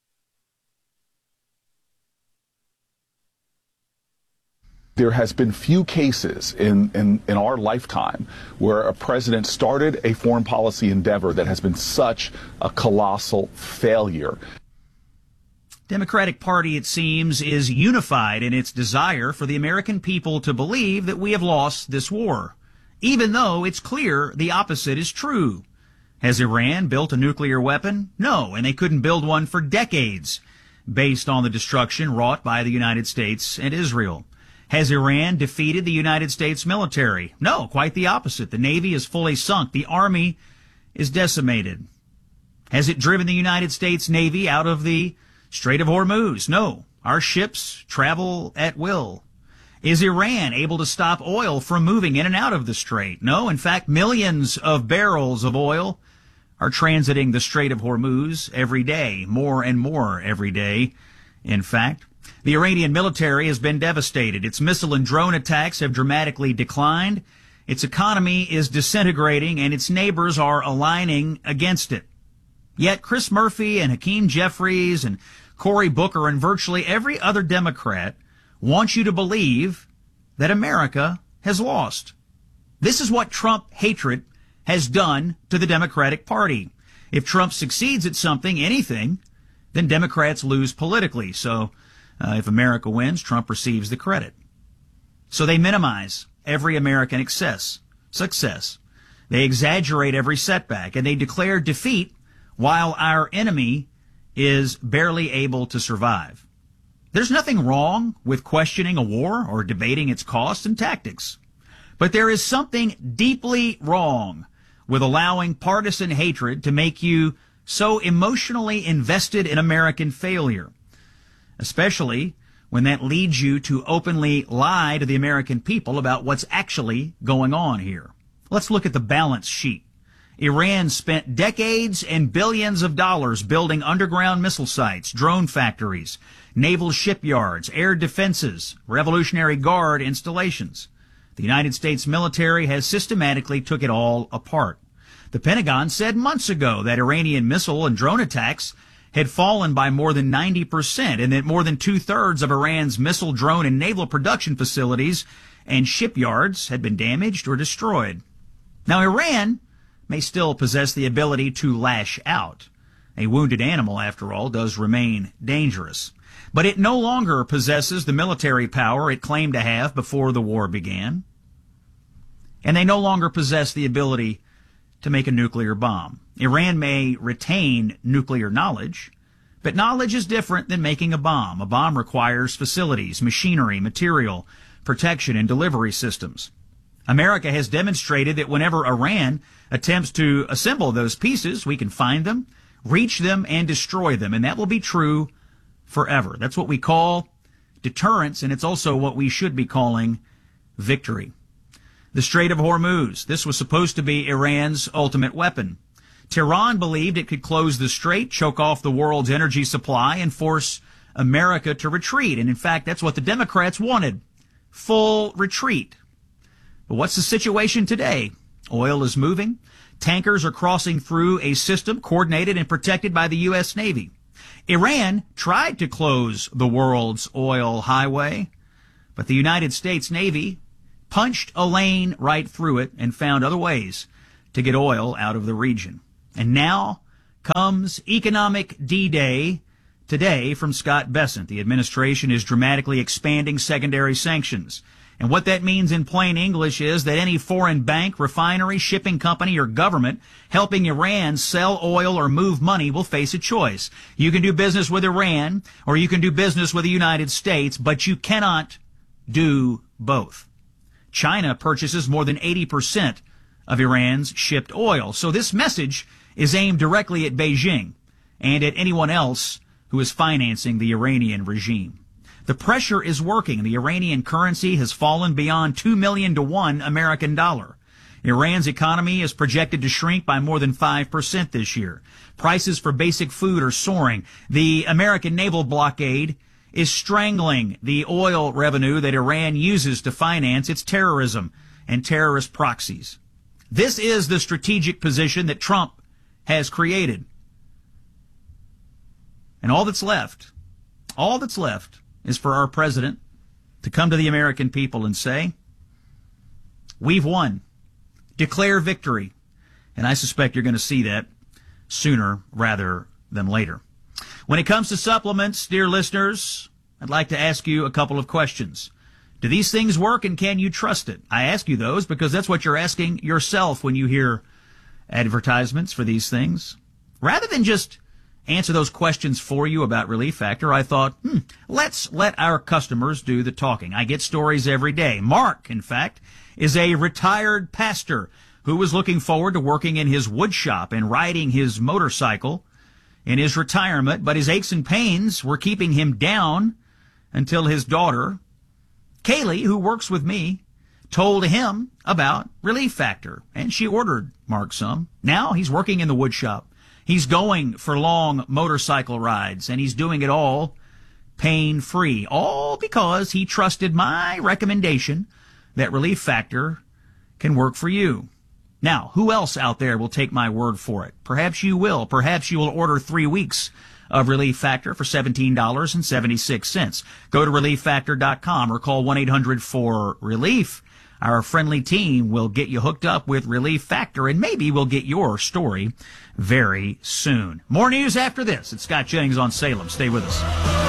There has been few cases in our lifetime where a president started a foreign policy endeavor that has been such a colossal failure. Democratic Party, it seems, is unified in its desire for the American people to believe that we have lost this war, even though it's clear the opposite is true. Has Iran built a nuclear weapon? No, and they couldn't build one for decades, based on the destruction wrought by the United States and Israel. Has Iran defeated the United States military? No, quite the opposite. The Navy is fully sunk. The Army is decimated. Has it driven the United States Navy out of the Strait of Hormuz? No. Our ships travel at will. Is Iran able to stop oil from moving in and out of the strait? No. In fact, millions of barrels of oil are transiting the Strait of Hormuz every day, more and more every day, in fact. The Iranian military has been devastated. Its missile and drone attacks have dramatically declined. Its economy is disintegrating, and its neighbors are aligning against it. Yet Chris Murphy and Hakeem Jeffries and Cory Booker and virtually every other Democrat want you to believe that America has lost. This is what Trump hatred has done to the Democratic Party. If Trump succeeds at something, anything, then Democrats lose politically. So if America wins, Trump receives the credit. So they minimize every American success. They exaggerate every setback, and they declare defeat while our enemy is barely able to survive. There's nothing wrong with questioning a war or debating its costs and tactics. But there is something deeply wrong with allowing partisan hatred to make you so emotionally invested in American failure, especially when that leads you to openly lie to the American people about what's actually going on here. Let's look at the balance sheet. Iran spent decades and billions of dollars building underground missile sites, drone factories, naval shipyards, air defenses, Revolutionary Guard installations. The United States military has systematically took it all apart. The Pentagon said months ago that Iranian missile and drone attacks had fallen by more than 90%, and that more than two-thirds of Iran's missile, drone, and naval production facilities and shipyards had been damaged or destroyed. Now, Iran may still possess the ability to lash out. A wounded animal, after all, does remain dangerous. But it no longer possesses the military power it claimed to have before the war began. And they no longer possess the ability to make a nuclear bomb. Iran may retain nuclear knowledge, but knowledge is different than making a bomb. A bomb requires facilities, machinery, material, protection, and delivery systems. America has demonstrated that whenever Iran attempts to assemble those pieces, we can find them, reach them, and destroy them. And that will be true forever. That's what we call deterrence, and it's also what we should be calling victory. The Strait of Hormuz. This was supposed to be Iran's ultimate weapon. Tehran believed it could close the strait, choke off the world's energy supply, and force America to retreat. And in fact, that's what the Democrats wanted. Full retreat. But what's the situation today? Oil is moving. Tankers are crossing through a system coordinated and protected by the U.S. Navy. Iran tried to close the world's oil highway, but the United States Navy punched a lane right through it and found other ways to get oil out of the region. And now comes economic D-Day today from Scott Bessent. The administration is dramatically expanding secondary sanctions. And what that means in plain English is that any foreign bank, refinery, shipping company, or government helping Iran sell oil or move money will face a choice. You can do business with Iran or you can do business with the United States, but you cannot do both. China purchases more than 80% of Iran's shipped oil. So this message is aimed directly at Beijing and at anyone else who is financing the Iranian regime. The pressure is working. The Iranian currency has fallen beyond 2 million to 1 American dollar. Iran's economy is projected to shrink by more than 5% this year. Prices for basic food are soaring. The American naval blockade is strangling the oil revenue that Iran uses to finance its terrorism and terrorist proxies. This is the strategic position that Trump has created. And all that's left is for our president to come to the American people and say, we've won. Declare victory. And I suspect you're going to see that sooner rather than later. When it comes to supplements, dear listeners, I'd like to ask you a couple of questions. Do these things work and can you trust it? I ask you those because that's what you're asking yourself when you hear advertisements for these things. Rather than just answer those questions for you about Relief Factor, I thought, let's let our customers do the talking. I get stories every day. Mark, in fact, is a retired pastor who was looking forward to working in his wood shop and riding his motorcycle in his retirement, but his aches and pains were keeping him down until his daughter, Kaylee, who works with me, told him about Relief Factor, and she ordered Mark some. Now he's working in the wood shop. He's going for long motorcycle rides, and he's doing it all pain-free, all because he trusted my recommendation that Relief Factor can work for you. Now, who else out there will take my word for it? Perhaps you will. Perhaps you will order 3 weeks of Relief Factor for $17.76. Go to ReliefFactor.com or call 1-800-4RELIEF. Our friendly team will get you hooked up with Relief Factor, and maybe we'll get your story very soon. More news after this. It's Scott Jennings on Salem. Stay with us.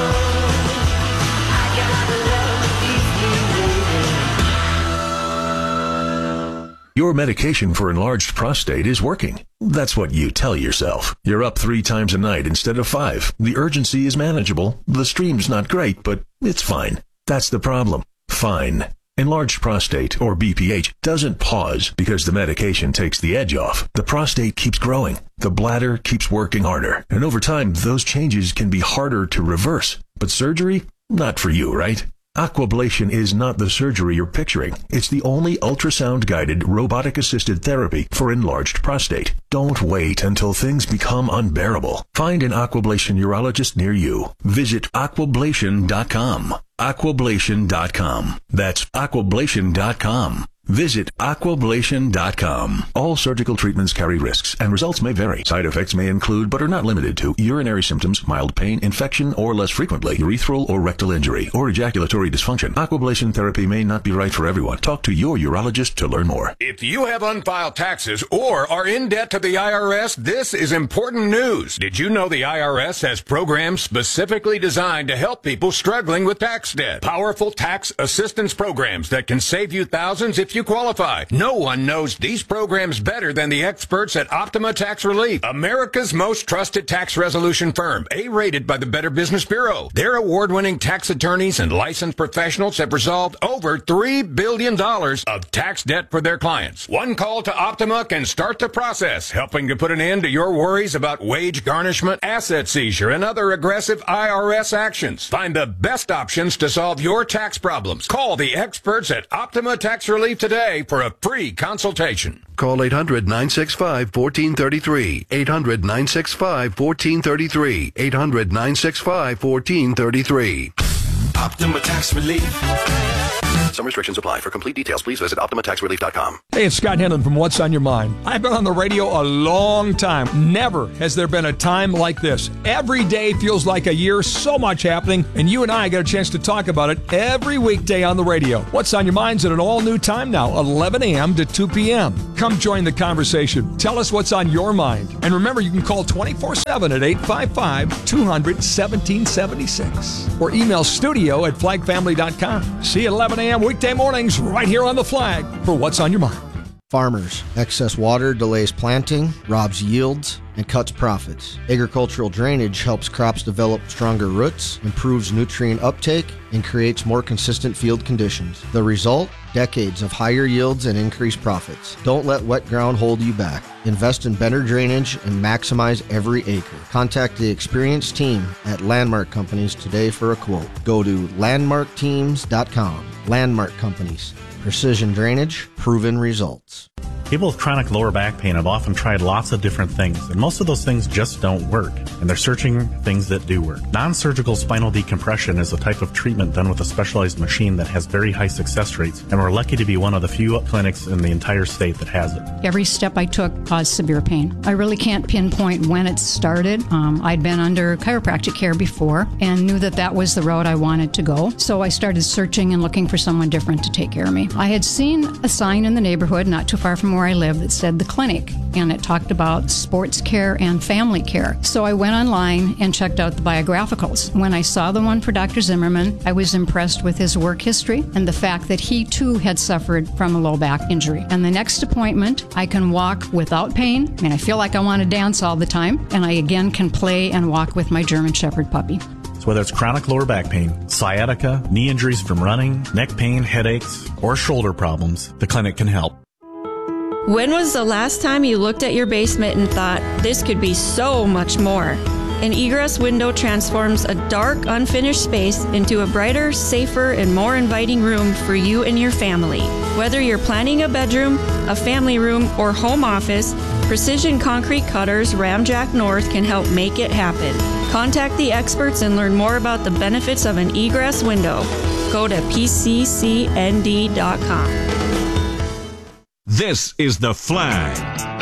Your medication for enlarged prostate is working. That's what you tell yourself. You're up 3 times a night instead of 5. The urgency is manageable. The stream's not great, but it's fine. That's the problem. Fine. Enlarged prostate, or BPH, doesn't pause because the medication takes the edge off. The prostate keeps growing. The bladder keeps working harder. And over time, those changes can be harder to reverse. But surgery? Not for you, right? Aquablation is not the surgery you're picturing. It's the only ultrasound-guided, robotic-assisted therapy for enlarged prostate. Don't wait until things become unbearable. Find an Aquablation urologist near you. Visit aquablation.com. Aquablation.com. That's aquablation.com. Visit aquablation.com. All surgical treatments carry risks, and results may vary. Side effects may include, but are not limited to, urinary symptoms, mild pain, infection, or less frequently, urethral or rectal injury, or ejaculatory dysfunction. Aquablation therapy may not be right for everyone. Talk to your urologist to learn more. If you have unfiled taxes or are in debt to the IRS, this is important news. Did you know the IRS has programs specifically designed to help people struggling with tax debt? Powerful tax assistance programs that can save you thousands if if you qualify. No one knows these programs better than the experts at Optima Tax Relief, America's most trusted tax resolution firm, A-rated by the Better Business Bureau. Their award-winning tax attorneys and licensed professionals have resolved over $3 billion of tax debt for their clients. One call to Optima can start the process, helping to put an end to your worries about wage garnishment, asset seizure, and other aggressive IRS actions. Find the best options to solve your tax problems. Call the experts at Optima Tax Relief today for a free consultation. Call 800-965-1433. 800-965-1433. 800-965-1433. Optima Tax Relief. Some restrictions apply. For complete details, please visit OptimaTaxRelief.com. Hey, it's Scott Henlon from What's on Your Mind. I've been on the radio a long time. Never has there been a time like this. Every day feels like a year, so much happening, and you and I get a chance to talk about it every weekday on the radio. What's on Your Mind's at an all-new time now, 11 a.m. to 2 p.m. Come join the conversation. Tell us what's on your mind. And remember, you can call 24/7 at 855-200-1776 or email studio@flagfamily.com. See you at 11 a.m. weekday mornings right here on The Flag for What's on Your Mind. Farmers. Excess water delays planting, robs yields, and cuts profits. Agricultural drainage helps crops develop stronger roots, improves nutrient uptake, and creates more consistent field conditions. The result? Decades of higher yields and increased profits. Don't let wet ground hold you back. Invest in better drainage and maximize every acre. Contact the experienced team at Landmark Companies today for a quote. Go to landmarkteams.com. Landmark Companies. Precision drainage, proven results. People with chronic lower back pain have often tried lots of different things, and most of those things just don't work, and they're searching things that do work. Non-surgical spinal decompression is a type of treatment done with a specialized machine that has very high success rates, and we're lucky to be one of the few clinics in the entire state that has it. Every step I took caused severe pain. I really can't pinpoint when it started. I'd been under chiropractic care before and knew that that was the road I wanted to go, so I started searching and looking for someone different to take care of me. I had seen a sign in the neighborhood not too far from where I live that said the clinic, and it talked about sports care and family care. So I went online and checked out the biographicals. When I saw the one for Dr. Zimmerman, I was impressed with his work history and the fact that he too had suffered from a low back injury. And the next appointment, I can walk without pain. I feel like I want to dance all the time, and I again can play and walk with my German Shepherd puppy. So whether it's chronic lower back pain, sciatica, knee injuries from running, neck pain, headaches, or shoulder problems, the clinic can help. When was the last time you looked at your basement and thought, this could be so much more? An egress window transforms a dark, unfinished space into a brighter, safer, and more inviting room for you and your family. Whether you're planning a bedroom, a family room, or home office, Precision Concrete Cutters Ramjack North can help make it happen. Contact the experts and learn more about the benefits of an egress window. Go to pccnd.com. This is The Flag.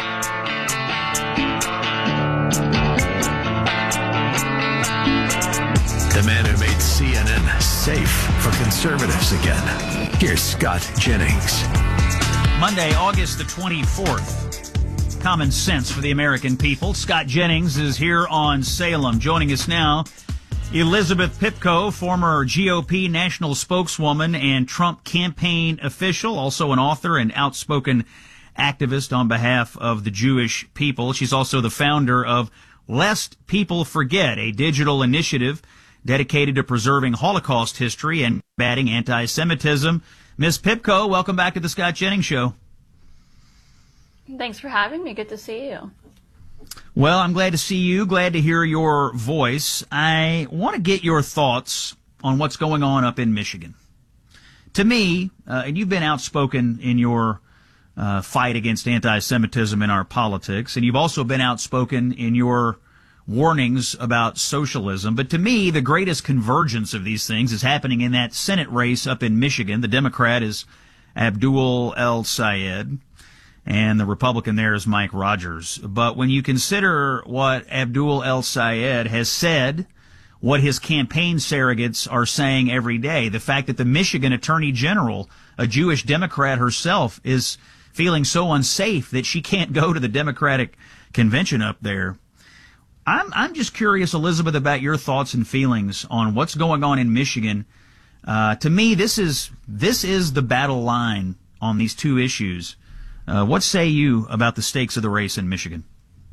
The man who made CNN safe for conservatives again. Here's Scott Jennings. Monday, August the 24th. Common sense for the American people. Scott Jennings is here on Salem. Joining us now, Elizabeth Pipko, former GOP national spokeswoman and Trump campaign official, also an author and outspoken activist on behalf of the Jewish people. She's also the founder of Lest People Forget, a digital initiative dedicated to preserving Holocaust history and combating anti-Semitism. Ms. Pipko, welcome back to the Scott Jennings Show. Thanks for having me. Good to see you. Well, I'm glad to see you, glad to hear your voice. I want to get your thoughts on what's going on up in Michigan. To me, and you've been outspoken in your fight against anti-Semitism in our politics, and you've also been outspoken in your warnings about socialism. But to me, the greatest convergence of these things is happening in that Senate race up in Michigan. The Democrat is Abdul El-Sayed, and the Republican there is Mike Rogers. But when you consider what Abdul El-Sayed has said, what his campaign surrogates are saying every day, the fact that the Michigan Attorney General, a Jewish Democrat herself, is feeling so unsafe that she can't go to the Democratic convention up there. I'm just curious, Elizabeth, about your thoughts and feelings on what's going on in Michigan. To me, this is the battle line on these two issues. What say you about the stakes of the race in Michigan?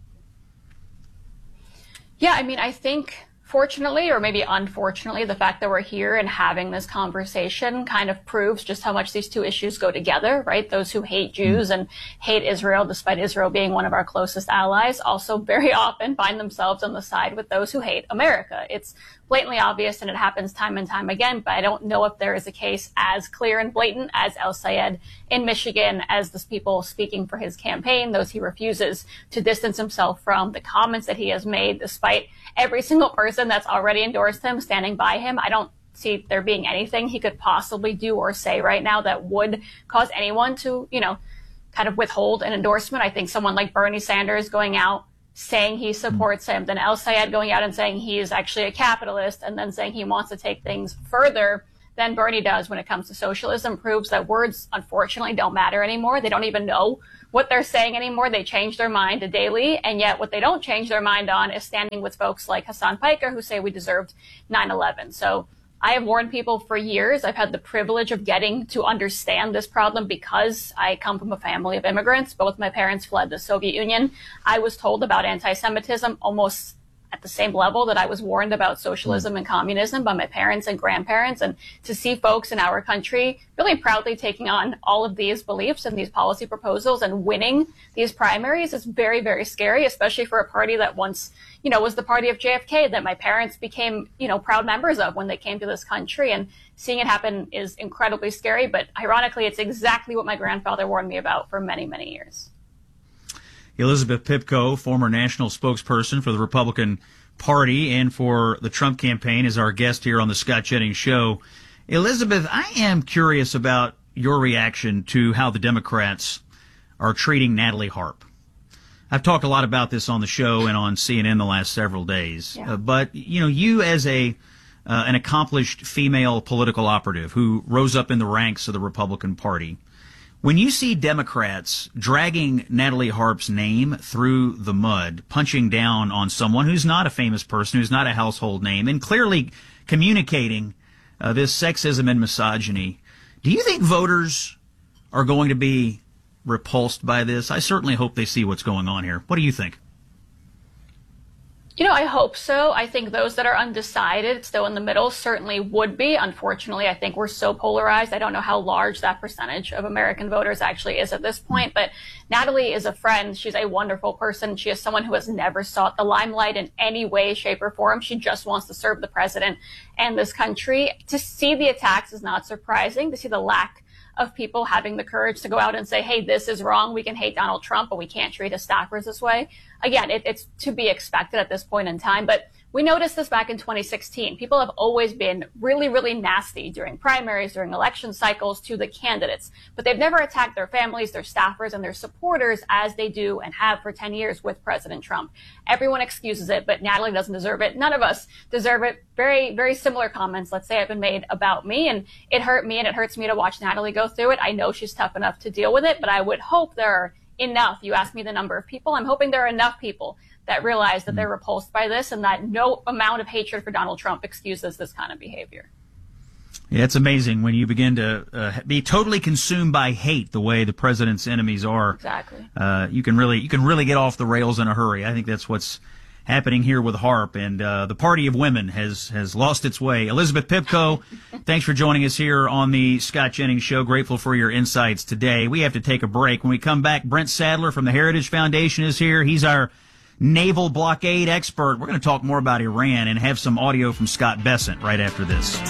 Yeah, I mean, I think fortunately, or maybe unfortunately, the fact that we're here and having this conversation kind of proves just how much these two issues go together, right? Those who hate Jews and hate Israel, despite Israel being one of our closest allies, also very often find themselves on the side with those who hate America. It's blatantly obvious, and it happens time and time again, but I don't know if there is a case as clear and blatant as El-Sayed in Michigan, as the people speaking for his campaign, those he refuses to distance himself from, the comments that he has made, despite every single person that's already endorsed him standing by him. I don't see there being anything he could possibly do or say right now that would cause anyone to, kind of withhold an endorsement. I think someone like Bernie Sanders going out saying he supports him, then El-Sayed going out and saying he is actually a capitalist, and then saying he wants to take things further than Bernie does when it comes to socialism, proves that words, unfortunately, don't matter anymore. They don't even know what they're saying anymore. They change their mind daily, and yet what they don't change their mind on is standing with folks like Hassan Piker, who say we deserved 9/11. So I have warned people for years. I've had the privilege of getting to understand this problem because I come from a family of immigrants. Both my parents fled the Soviet Union. I was told about anti-Semitism almost at the same level that I was warned about socialism and communism by my parents and grandparents. And to see folks in our country really proudly taking on all of these beliefs and these policy proposals and winning these primaries is very, very scary, especially for a party that once, was the party of JFK that my parents became, proud members of when they came to this country. And seeing it happen is incredibly scary. But ironically, it's exactly what my grandfather warned me about for many, many years. Elizabeth Pipko, former national spokesperson for the Republican Party and for the Trump campaign, is our guest here on the Scott Jennings Show. Elizabeth, I am curious about your reaction to how the Democrats are treating Natalie Harp. I've talked a lot about this on the show and on CNN the last several days. Yeah. But, you as an accomplished female political operative who rose up in the ranks of the Republican Party, when you see Democrats dragging Natalie Harp's name through the mud, punching down on someone who's not a famous person, who's not a household name, and clearly communicating this sexism and misogyny, do you think voters are going to be repulsed by this? I certainly hope they see what's going on here. What do you think? I hope so. I think those that are undecided, still in the middle, certainly would be. Unfortunately, I think we're so polarized. I don't know how large that percentage of American voters actually is at this point. But Natalie is a friend. She's a wonderful person. She is someone who has never sought the limelight in any way, shape, or form. She just wants to serve the president and this country. To see the attacks is not surprising. To see the lack of people having the courage to go out and say, hey, this is wrong. We can hate Donald Trump, but we can't treat his staffers this way. Again, it's to be expected at this point in time. But we noticed this back in 2016. People have always been really, really nasty during primaries, during election cycles to the candidates. But they've never attacked their families, their staffers, and their supporters as they do and have for 10 years with President Trump. Everyone excuses it, but Natalie doesn't deserve it. None of us deserve it. Very, very similar comments, let's say, have been made about me, and it hurt me, and it hurts me to watch Natalie go through it. I know she's tough enough to deal with it, but I would hope there are enough. You asked me the number of people. I'm hoping there are enough people that realize that they're repulsed by this and that no amount of hatred for Donald Trump excuses this kind of behavior. Yeah, it's amazing when you begin to be totally consumed by hate the way the president's enemies are. Exactly. You can really get off the rails in a hurry. I think that's what's happening here with Harp, and the party of women has lost its way. Elizabeth Pipko, thanks for joining us here on the Scott Jennings Show. Grateful for your insights today. We have to take a break. When we come back, Brent Sadler from the Heritage Foundation is here. He's our naval blockade expert. We're going to talk more about Iran and have some audio from Scott Bessent right after this.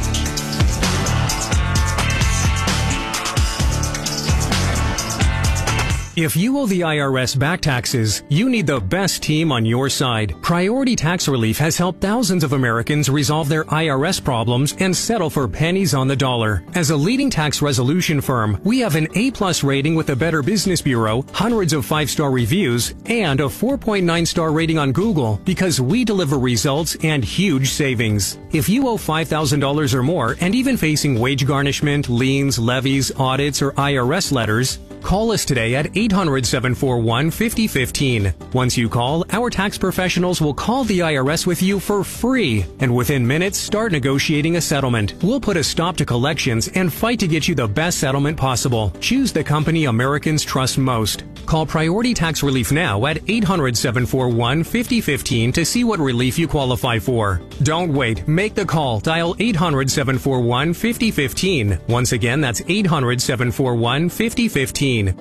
If you owe the IRS back taxes, you need the best team on your side. Priority Tax Relief has helped thousands of Americans resolve their IRS problems and settle for pennies on the dollar. As a leading tax resolution firm, we have an A+ rating with the Better Business Bureau, hundreds of 5-star reviews, and a 4.9-star rating on Google because we deliver results and huge savings. If you owe $5,000 or more and even facing wage garnishment, liens, levies, audits, or IRS letters, Call us today at 800-741-5015. Once you call, our tax professionals will call the IRS with you for free, and within minutes, start negotiating a settlement. We'll put a stop to collections and fight to get you the best settlement possible. Choose the company Americans trust most. Call Priority Tax Relief now at 800-741-5015 to see what relief you qualify for. Don't wait. Make the call. Dial 800-741-5015. Once again, that's 800-741-5015.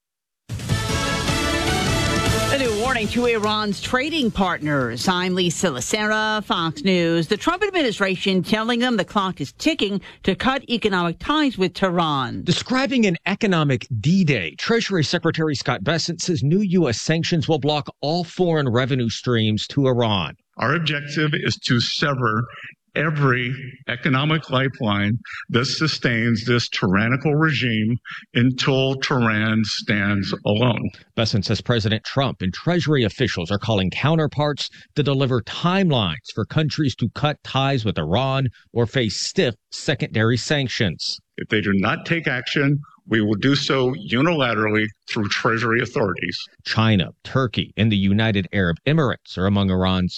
A new warning to Iran's trading partners. I'm Lisa Lacera, Fox News. The Trump administration telling them the clock is ticking to cut economic ties with Tehran. Describing an economic D-Day, Treasury Secretary Scott Bessent says new U.S. sanctions will block all foreign revenue streams to Iran. Our objective is to sever every economic lifeline that sustains this tyrannical regime until Tehran stands alone. Bessent says President Trump and Treasury officials are calling counterparts to deliver timelines for countries to cut ties with Iran or face stiff secondary sanctions. If they do not take action, we will do so unilaterally through Treasury authorities. China, Turkey, and the United Arab Emirates are among Iran's